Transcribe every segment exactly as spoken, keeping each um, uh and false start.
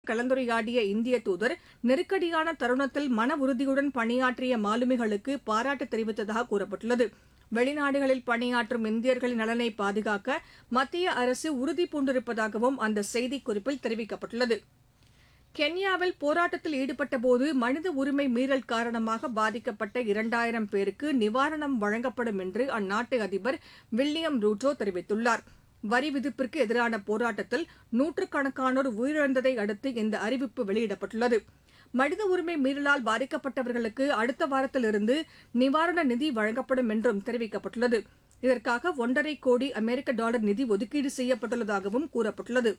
கலந்துரையாடிய இந்திய தூதர் நெருக்கடியான தருணத்தில் மன உறுதியுடன் பணியாற்றிய மாலுமிகளுக்கு பாராட்டு தெரிவித்ததாக கூறப்பட்டுள்ளது. வெளிநாடுகளில் பணியாற்றும் இந்தியர்களின் நலனை பாதுகாக்க மத்திய அரசு உறுதிபூண்டிருப்பதாகவும் அந்த செய்திக்குறிப்பில் தெரிவிக்கப்பட்டுள்ளது. கென்யாவில் போராட்டத்தில் ஈடுபட்டபோது மனித உரிமை மீறல் காரணமாக பாதிக்கப்பட்ட இரண்டாயிரம் பேருக்கு நிவாரணம் வழங்கப்படும் என்று அந்நாட்டு அதிபர் வில்லியம் ரூட்டோ தெரிவித்துள்ளார். வரி விதிப்பிற்கு எதிரான போராட்டத்தில் நூற்றுக்கணக்கானோர் உயிரிழந்ததை அடுத்து இந்த அறிவிப்பு வெளியிடப்பட்டுள்ளது. மனித உரிமை மீறலால் பாதிக்கப்பட்டவர்களுக்கு அடுத்த வாரத்திலிருந்து நிவாரண நிதி வழங்கப்படும் என்றும் தெரிவிக்கப்பட்டுள்ளது. இதற்காக ஒன்றரை கோடி அமெரிக்க டாலர் நிதி ஒதுக்கீடு செய்யப்பட்டுள்ளதாகவும் கூறப்பட்டுள்ளது.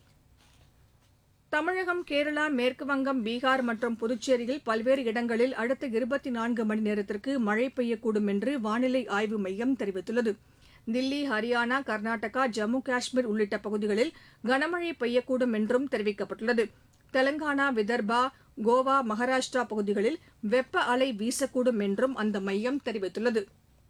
தமிழகம், கேரளா, மேற்குவங்கம், பீகார் மற்றும் புதுச்சேரியில் பல்வேறு இடங்களில் அடுத்த இருபத்தி நான்கு மணி நேரத்திற்கு மழை பெய்யக்கூடும் என்று வானிலை ஆய்வு மையம் தெரிவித்துள்ளது. தில்லி, ஹரியானா, கர்நாடகா, ஜம்மு காஷ்மீர் உள்ளிட்ட பகுதிகளில் கனமழை பெய்யக்கூடும் என்றும் தெரிவிக்கப்பட்டுள்ளது. தெலங்கானா, விதர்பா, கோவா, மகாராஷ்டிரா பகுதிகளில் வெப்ப அலை வீசக்கூடும் என்றும் அந்த மையம் தெரிவித்துள்ளது.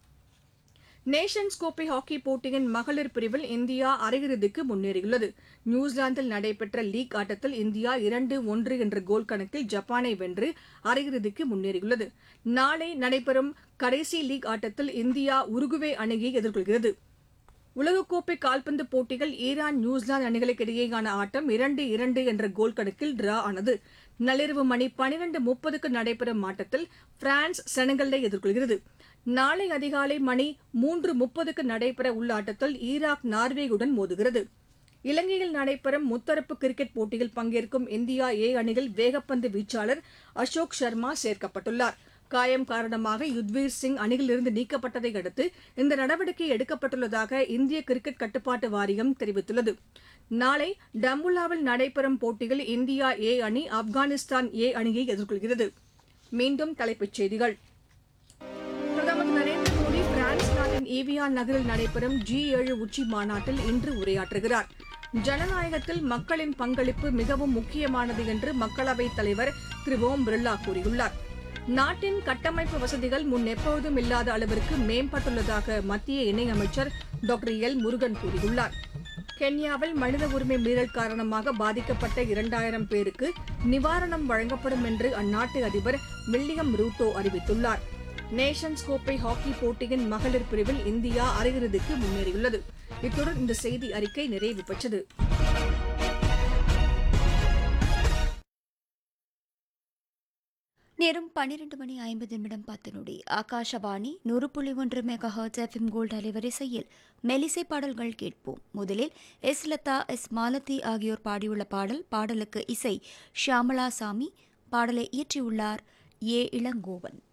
நேஷன்ஸ் கோப்பை ஹாக்கி போட்டியின் மகளிர் பிரிவில் இந்தியா அரையிறுதிக்கு முன்னேறியுள்ளது. நியூசிலாந்தில் நடைபெற்ற லீக் ஆட்டத்தில் இந்தியா இரண்டு ஒன்று என்ற கோல் கணக்கில் ஜப்பானை வென்று அரையிறுதிக்கு முன்னேறியுள்ளது. நாளை நடைபெறும் கடைசி லீக் ஆட்டத்தில் இந்தியா உருகுவே அணியை எதிர்கொள்கிறது. உலகக்கோப்பை கால்பந்து போட்டியில் ஈரான், நியூசிலாந்து அணிகளுக்கு இடையேயான ஆட்டம் இரண்டு இரண்டு என்ற கோல் கணக்கில் டிரா ஆனது. நள்ளிரவு மணி பனிரண்டு முப்பதுக்கு நடைபெறும் ஆட்டத்தில் பிரான்ஸ் செனகலை எதிர்கொள்கிறது. நாளை அதிகாலை மணி மூன்று முப்பதுக்கு நடைபெற உள்ள ஆட்டத்தில் ஈராக் நார்வேயுடன் மோதுகிறது. இலங்கையில் நடைபெறும் முத்தரப்பு கிரிக்கெட் போட்டியில் பங்கேற்கும் இந்தியா ஏ அணியில் வேகப்பந்து வீச்சாளர் அசோக் சர்மா சேர்க்கப்பட்டுள்ளார். காயம் காரணமாக யுத்வீர் சிங் அணியிலிருந்து நீக்கப்பட்டதை அடுத்து இந்த நடவடிக்கை எடுக்கப்பட்டுள்ளதாக இந்திய கிரிக்கெட் கட்டுப்பாட்டு வாரியம் தெரிவித்துள்ளது. நாளை டம்புல்லாவில் நடைபெறும் போட்டியில் இந்தியா ஏ அணி ஆப்கானிஸ்தான் ஏ அணியை எதிர்கொள்கிறது. மீண்டும் தலைப்புச் செய்திகள். பிரதமர் திரு நரேந்திர மோடி பிரான்ஸ் நாட்டின் ஈவியான் நகரில் நடைபெறும் ஜி ஏழு உச்சி மாநாட்டில் இன்று உரையாற்றுகிறார். ஜனநாயகத்தில் மக்களின் பங்களிப்பு மிகவும் முக்கியமானது என்று மக்களவைத் தலைவர் திரு ஓம் பிர்லா கூறியுள்ளார். நாட்டின் கட்டமைப்பு வசதிகள் முன் எப்போதும் இல்லாத அளவிற்கு மேம்பட்டுள்ளதாக மத்திய இணையமைச்சர் டாக்டர் எல் முருகன் கூறியுள்ளார். கென்யாவில் மனித உரிமை மீறல் காரணமாக பாதிக்கப்பட்ட இரண்டாயிரம் பேருக்கு நிவாரணம் வழங்கப்படும் என்று அந்நாட்டு அதிபர் வில்லியம் ரூட்டோ அறிவித்துள்ளார். நேஷன்ஸ் கோப்பை ஹாக்கி போட்டியின் மகளிர் பிரிவில் இந்தியா அரையிறுதிக்கு முன்னேறியுள்ளது. இத்துடன் இந்த செய்தி அறிக்கை நிறைவு பெற்றது. நேரம் பன்னிரண்டு மணி ஐம்பது நிமிடம் பத்து நொடி. ஆகாஷவாணி நூறு புள்ளி ஒன்று மெகா ஹெர்ட்ஸ் எஃப்எம் கோல்டு அலைவரிசையில் மெலிசை பாடல்கள் கேட்போம். முதலில் எஸ் லதா, எஸ் மாலதி ஆகியோர் பாடியுள்ள பாடல். பாடலுக்கு இசை ஷியாமளா சாமி. பாடலை இயற்றியுள்ளார் ஏ இளங்கோவன்.